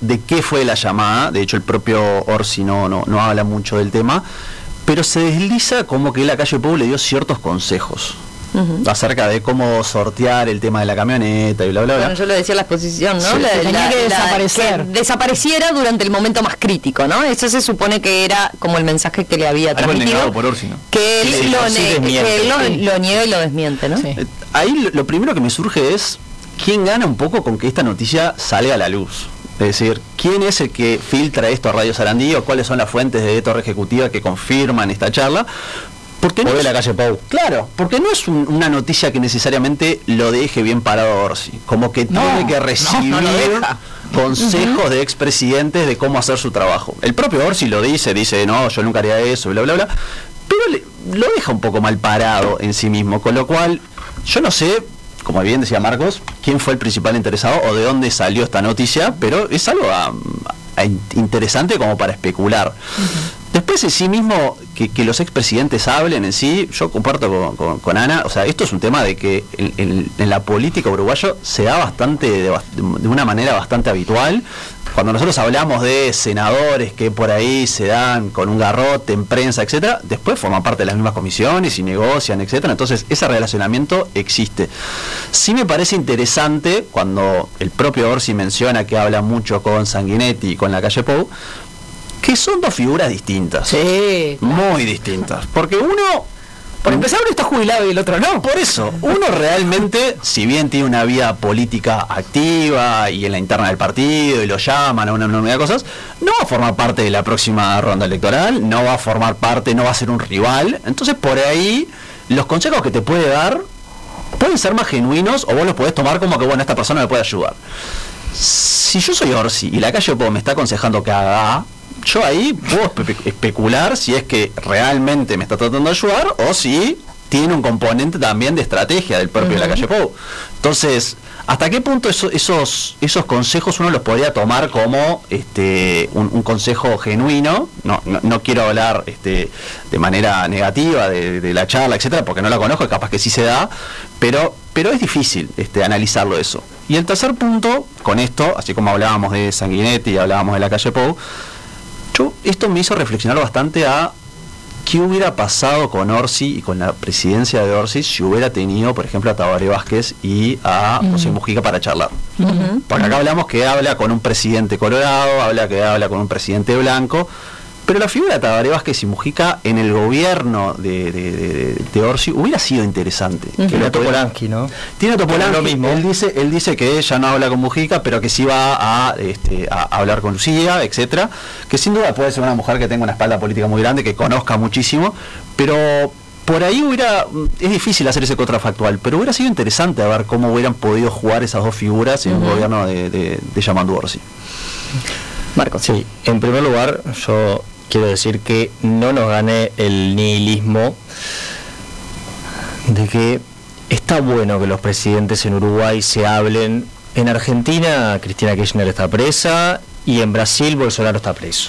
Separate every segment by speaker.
Speaker 1: de qué fue la llamada. De hecho, el propio Orsi no habla mucho del tema, pero se desliza como que la calle Pou le dio ciertos consejos acerca de cómo sortear el tema de la camioneta y bla, bla, bla.
Speaker 2: Bueno, yo lo decía en la exposición, ¿no?
Speaker 3: Sí, tenía que desaparecer.
Speaker 2: Que desapareciera durante el momento más crítico, ¿no? Eso se supone que era como el mensaje que le había transmitido.
Speaker 4: Negado por Orsi, ¿no?
Speaker 2: Que él,
Speaker 1: Sí,
Speaker 2: lo niega y lo desmiente, ¿no?
Speaker 3: Sí.
Speaker 1: Ahí lo primero que me surge es, ¿quién gana un poco con que esta noticia salga a la luz? Es decir, ¿quién es el que filtra esto a Radio Sarandí o cuáles son las fuentes de Torre Ejecutiva que confirman esta charla? Porque no
Speaker 4: O de
Speaker 1: es,
Speaker 4: la calle Pou.
Speaker 1: claro, porque no es una noticia que necesariamente lo deje bien parado Orsi, como que tiene que recibir
Speaker 3: no lo deja.
Speaker 1: consejos de expresidentes de cómo hacer su trabajo. El propio Orsi lo dice, no, yo nunca haría eso, bla, bla, bla, pero lo deja un poco mal parado en sí mismo, con lo cual yo no sé, como bien decía Marcos, quién fue el principal interesado o de dónde salió esta noticia, pero es algo interesante como para especular. Después en sí mismo, que los expresidentes hablen en sí, yo comparto con Ana, o sea, esto es un tema de que en la política uruguaya se da bastante, de una manera bastante habitual. Cuando nosotros hablamos de senadores que por ahí se dan con un garrote en prensa, etcétera, después forman parte de las mismas comisiones y negocian, etcétera. Entonces, ese relacionamiento existe. Sí me parece interesante cuando el propio Orsi menciona que habla mucho con Sanguinetti y con la calle Pou, que son dos figuras distintas.
Speaker 3: Sí.
Speaker 1: Muy distintas. Porque uno,
Speaker 3: Por empezar, uno está jubilado y el otro no.
Speaker 1: por eso, uno realmente, si bien tiene una vida política activa y en la interna del partido y lo llaman a una enormidad de cosas, no va a formar parte de la próxima ronda electoral, no va a formar parte, no va a ser un rival. Entonces, por ahí, los consejos que te puede dar pueden ser más genuinos o vos los podés tomar como que, bueno, esta persona me puede ayudar. Si yo soy Orsi y la calle Pou me está aconsejando que haga A, yo ahí puedo especular si es que realmente me está tratando de ayudar o si tiene un componente también de estrategia del propio de la calle Pou. Entonces, ¿hasta qué punto esos consejos uno los podría tomar como un consejo genuino? No quiero hablar de manera negativa de la charla, etcétera, porque no la conozco, capaz que sí se da, pero es difícil analizarlo eso. Y el tercer punto, con esto, así como hablábamos de Sanguinetti y hablábamos de la calle Pou, esto me hizo reflexionar bastante a qué hubiera pasado con Orsi y con la presidencia de Orsi si hubiera tenido, por ejemplo, a Tabaré Vázquez y a José Mujica para charlar. Porque acá hablamos que habla con un presidente colorado, habla con un presidente blanco, pero la figura de Tabaré Vázquez y Mujica en el gobierno de Orsi hubiera sido interesante.
Speaker 4: Tiene a Topolansky, ¿no?
Speaker 1: Tiene a Topolansky,
Speaker 4: lo mismo.
Speaker 1: Él dice que ella no habla con Mujica, pero que sí va a hablar con Lucía, etcétera, que sin duda puede ser una mujer que tenga una espalda política muy grande, que conozca muchísimo, pero por ahí es difícil hacer ese contrafactual, pero hubiera sido interesante a ver cómo hubieran podido jugar esas dos figuras en un gobierno de Yamandu Orsi.
Speaker 4: Marcos. Sí, en primer lugar, yo quiero decir que no nos gane el nihilismo de que está bueno que los presidentes en Uruguay se hablen. En Argentina, Cristina Kirchner está presa y en Brasil, Bolsonaro está preso.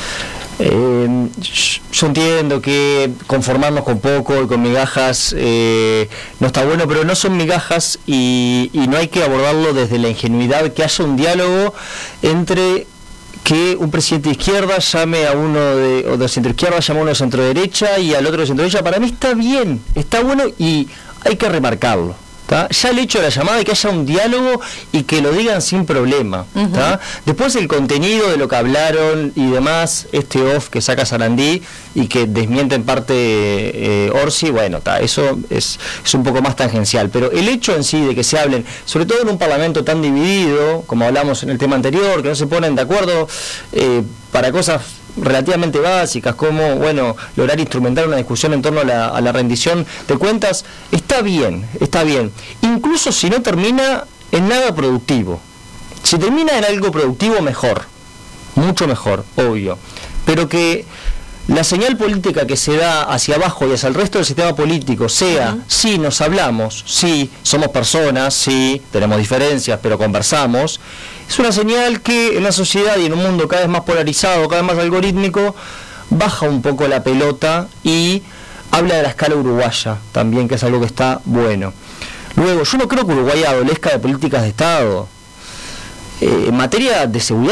Speaker 4: Yo entiendo que conformarnos con poco y con migajas no está bueno, pero no son migajas y no hay que abordarlo desde la ingenuidad, que haya un diálogo entre que un presidente de izquierda llame a uno de centro izquierda, llame a uno de centro derecha y al otro de centro derecha. Para mí está bien, está bueno y hay que remarcarlo. ¿Tá? Ya el hecho de la llamada y que haya un diálogo y que lo digan sin problema. ¿Tá? Después el contenido de lo que hablaron y demás, off que saca Sarandí y que desmiente en parte Orsi, bueno, eso es un poco más tangencial, pero el hecho en sí de que se hablen, sobre todo en un parlamento tan dividido, como hablamos en el tema anterior, que no se ponen de acuerdo para cosas relativamente básicas como, bueno, lograr instrumentar una discusión en torno a la rendición de cuentas, está bien, incluso si no termina en nada productivo. Si termina en algo productivo, mejor, mucho mejor, obvio, pero que la señal política que se da hacia abajo y hacia el resto del sistema político sea, sí, nos hablamos, sí, somos personas, sí, tenemos diferencias, pero conversamos, es una señal que en la sociedad y en un mundo cada vez más polarizado, cada vez más algorítmico, baja un poco la pelota y habla de la escala uruguaya también, que es algo que está bueno. Luego, yo no creo que Uruguay adolezca de políticas de Estado. En materia de seguridad